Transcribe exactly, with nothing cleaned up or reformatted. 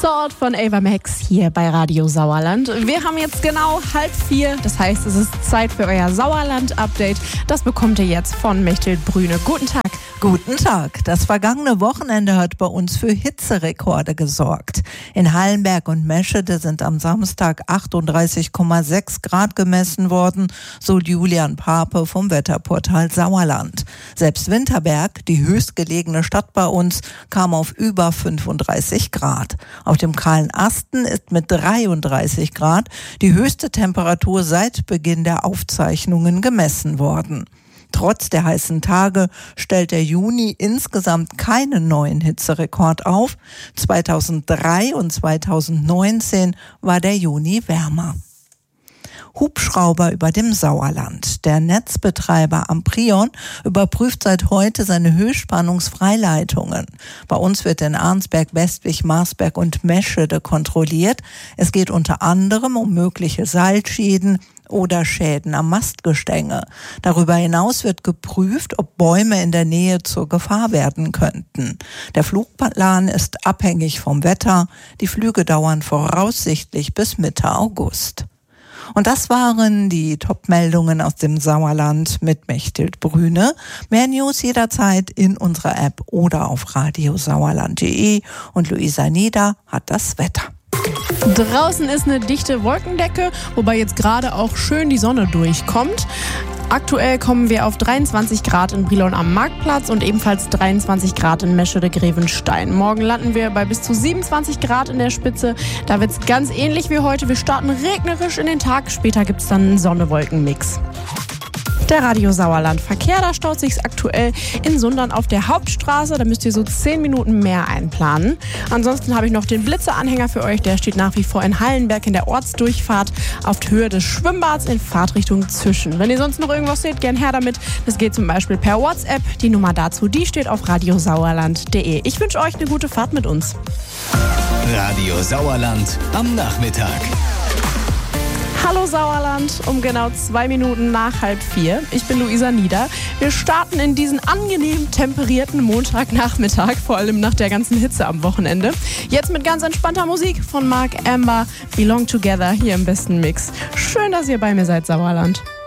Thought von Ava Max hier bei Radio Sauerland. Wir haben jetzt genau halb vier, das heißt, es ist Zeit für euer Sauerland-Update. Das bekommt ihr jetzt von Mechthild Brüne. Guten Tag. Guten Tag. Das vergangene Wochenende hat bei uns für Hitzerekorde gesorgt. In Hallenberg und Meschede sind am Samstag achtunddreißig Komma sechs Grad gemessen worden, so Julian Pape vom Wetterportal Sauerland. Selbst Winterberg, die höchstgelegene Stadt bei uns, kam auf über fünfunddreißig Grad. Auf dem kahlen Asten ist mit dreiunddreißig Grad die höchste Temperatur seit Beginn der Aufzeichnungen gemessen worden. Trotz der heißen Tage stellt der Juni insgesamt keinen neuen Hitzerekord auf. zweitausenddrei und zweitausendneunzehn war der Juni wärmer. Hubschrauber über dem Sauerland. Der Netzbetreiber Amprion überprüft seit heute seine Höchstspannungsfreileitungen. Bei uns wird in Arnsberg, Westwig, Marsberg und Meschede kontrolliert. Es geht unter anderem um mögliche Seilschäden oder Schäden am Mastgestänge. Darüber hinaus wird geprüft, ob Bäume in der Nähe zur Gefahr werden könnten. Der Flugplan ist abhängig vom Wetter. Die Flüge dauern voraussichtlich bis Mitte August. Und das waren die Top-Meldungen aus dem Sauerland mit Mechthild Brüne. Mehr News jederzeit in unserer App oder auf radiosauerland punkt de. Und Luisa Nieder hat das Wetter. Draußen ist eine dichte Wolkendecke, wobei jetzt gerade auch schön die Sonne durchkommt. Aktuell kommen wir auf dreiundzwanzig Grad in Brilon am Marktplatz und ebenfalls dreiundzwanzig Grad in Meschede-Grevenstein. Morgen landen wir bei bis zu siebenundzwanzig Grad in der Spitze. Da wird es ganz ähnlich wie heute. Wir starten regnerisch in den Tag. Später gibt es dann einen Sonne-Wolken-Mix. Der Radio Sauerland Verkehr, da staut sich's aktuell in Sundern auf der Hauptstraße. Da müsst ihr so zehn Minuten mehr einplanen. Ansonsten habe ich noch den Blitzer-Anhänger für euch. Der steht nach wie vor in Hallenberg in der Ortsdurchfahrt auf Höhe des Schwimmbads in Fahrtrichtung Züschen. Wenn ihr sonst noch irgendwas seht, gern her damit. Das geht zum Beispiel per WhatsApp. Die Nummer dazu, die steht auf radiosauerland punkt de. Ich wünsche euch eine gute Fahrt mit uns. Radio Sauerland am Nachmittag. Hallo Sauerland, um genau zwei Minuten nach halb vier. Ich bin Luisa Nieder. Wir starten in diesen angenehm temperierten Montagnachmittag, vor allem nach der ganzen Hitze am Wochenende. Jetzt mit ganz entspannter Musik von Mark Amber, Belong Together hier im besten Mix. Schön, dass ihr bei mir seid, Sauerland.